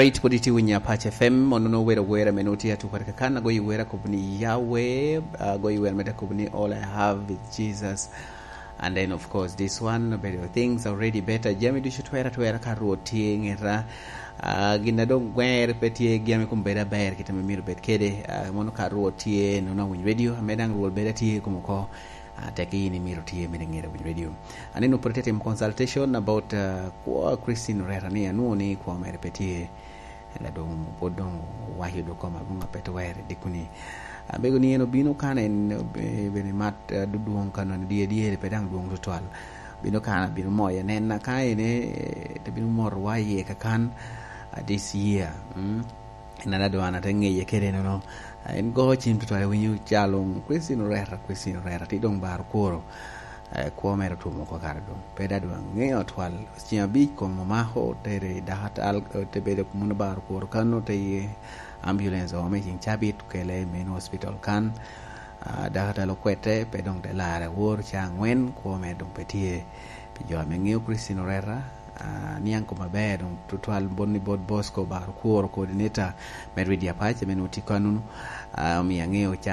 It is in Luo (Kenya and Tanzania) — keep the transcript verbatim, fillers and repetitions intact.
Alright, put it in your patch F M on no where where menoti to Parkana go you wear a company Yahweh, uh, go you wear meta company. All I have is Jesus. And then of course this one better things already better. Jamie do should wear to wear a carroting era. Uh, ginda dong wear petie giame kumbera bear kita memir bet kede uh, mono carrotie no na win radio medang roll better tie kumoko. Take in mirror T M in radio. And then operated him consultation about uh, Christine Rerani and Nuni, Quam Repeti, and I don't bodong why you do come along a pet wear dicuni. A begoni and Bino can and Benimat Duduan can and dear dear pedang doing to twelve. Bino can be more and then Nakai to be more why can this year. And another one at a keren no. And go chim to try when you chalong Christine Rera, Christine Rera, Tidong Bar Coro, Quamera to Mococardo, Pedadwang, Neo Twal, Stia Beach, como Maho, Tere, Dahat Al, Tebede Munabar, Corcano, Te ambulance or making Chabit, Kele, Main Hospital Can, Dahat Aloquete, Pedong de Lara, War, Chang Wen, Quamedong Petie, Pijoaming, Christine Rera. Nianko maber to twelve bonni board bosco bar core coordinator Meridi Apache menuti kanunu mi angeo